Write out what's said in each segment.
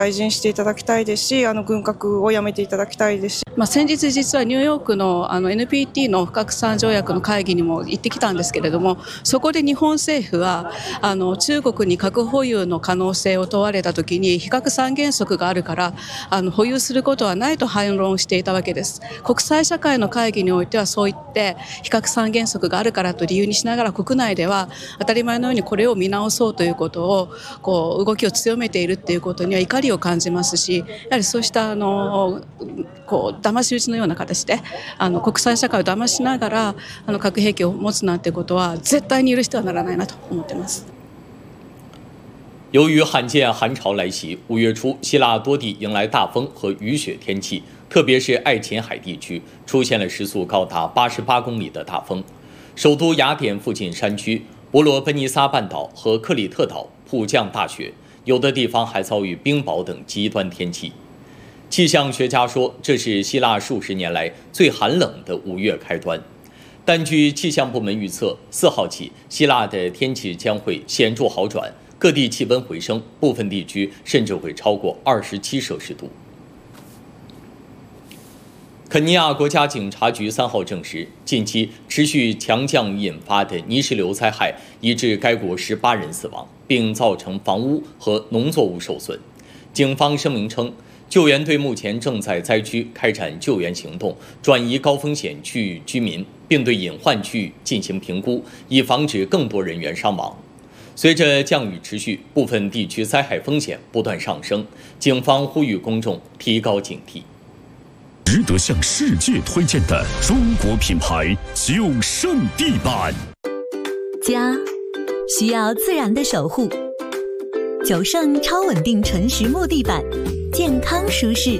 退陣していただきたいですし、軍拡をやめていただきたいですし。 先日実はニューヨークのNPT の不拡散条約の会議にも行ってきたんですけれども、そこで日本政府は中国に核保有の可能性を問われたときに非核三原則があるから保有することはないと反論していたわけです。国際社会の会議においてはそう言って非核三原則があるからと理由にしながら、国内では当たり前のようにこれを見直そうということを動きを強めているということには怒りを感じますし、やはりそうした騙し討ちのような形で国際社会を騙しながら核兵器を持つなんてことは絶対に許してはならないなと思っています。 由于罕见寒潮来袭，5月初，希腊多地迎来大风和雨雪天气，特别是爱琴海地区出现了时速高达88公里的大风。首都雅典附近山区、伯罗奔尼撒半岛和克里特岛普降大雪，有的地方还遭遇冰雹等极端天气。气象学家说，这是希腊数十年来最寒冷的5月开端。但据气象部门预测，4号起，希腊的天气将会显著好转，各地气温回升，部分地区甚至会超过27摄氏度。肯尼亚国家警察局3号证实，近期持续强降引发的泥石流灾害已致该国18人死亡，并造成房屋和农作物受损。警方声明称，救援队目前正在灾区开展救援行动，转移高风险区域居民，并对隐患区域进行评估，以防止更多人员伤亡。随着降雨持续，部分地区灾害风险不断上升，警方呼吁公众提高警惕。 值得向世界推荐的中国品牌9胜地板， 家需要自然的守护。9胜超稳定纯实木地板，健康舒适。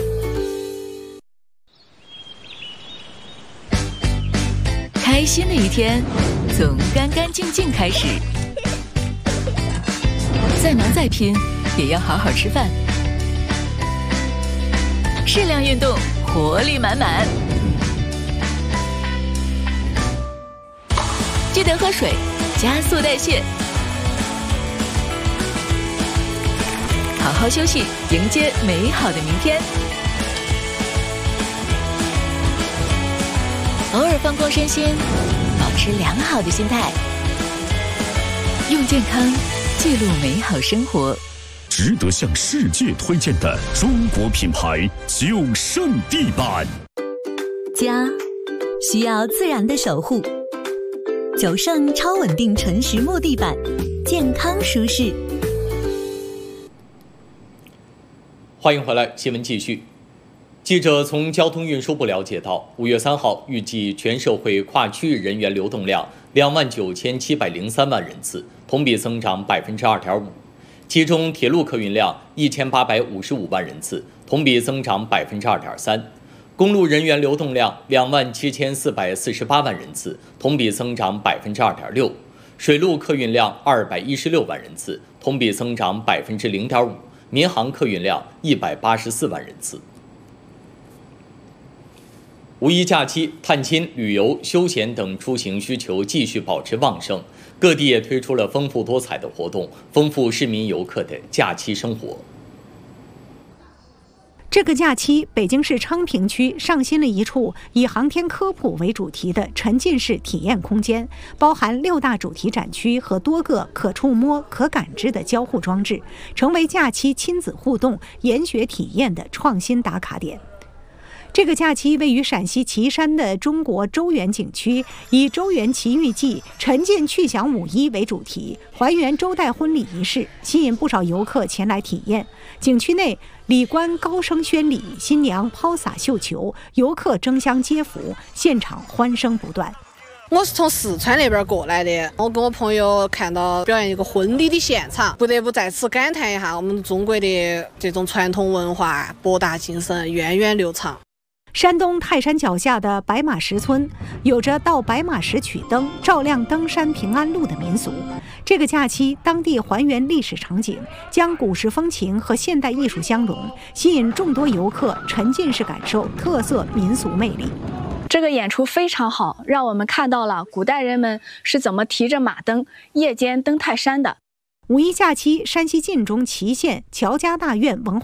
开心的一天从干干净净开始，再忙再拼也要好好吃饭，适量运动，活力满满。记得喝水，加速代谢。好好休息，迎接美好的明天。偶尔放空身心，保持良好的心态，用健康记录美好生活。 值得向世界推荐的中国品牌9胜地板， 家需要自然的守护。9胜超稳定纯实木地板，健康舒适。 欢迎回来，新闻继续。记者从交通运输部了解到，5月3号预计全社会跨区域人员流动量29703万人次，同比增长2.5%，其中铁路客运量1855万人次，同比增长2.3%，公路人员流动量27448万人次，同比增长2.6%，水路客运量216万人次，同比增长0.5%，民航客运量184万人次。五一假期，探亲、旅游、休闲等出行需求继续保持旺盛，各地也推出了丰富多彩的活动，丰富市民游客的假期生活。 这个假期，北京市昌平区上新了一处以航天科普为主题的沉浸式体验空间，包含6大主题展区和多个可触摸、可感知的交互装置，成为假期亲子互动、研学体验的创新打卡点。这个假期位于陕西岐山的中国周园景区，以周园奇遇记沉浸去享五一为主题，还原周代婚礼仪式，吸引不少游客前来体验。景区内礼官高声宣礼，新娘抛洒绣球，游客争相接福，现场欢声不断。 我是从四川那边过来的，我跟我朋友看到表演一个婚礼的现场，不得不在此感叹一下我们中国的这种传统文化博大精深，源远流长。 山东泰山脚下的白马石村有着到白马石取灯、照亮登山平安路的民俗。这个假期，当地还原历史场景，将古时风情和现代艺术相融，吸引众多游客沉浸式感受特色民俗魅力。 这个演出非常好，让我们看到了古代人们是怎么提着马灯夜间登泰山的。 五一假期，山西晋中祁县乔家大院文化